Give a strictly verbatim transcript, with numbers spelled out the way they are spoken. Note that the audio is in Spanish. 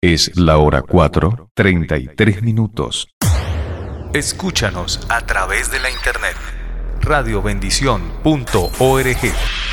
Es la hora cuatro, treinta y tres minutos. Escúchanos a través de la internet radio bendición punto org.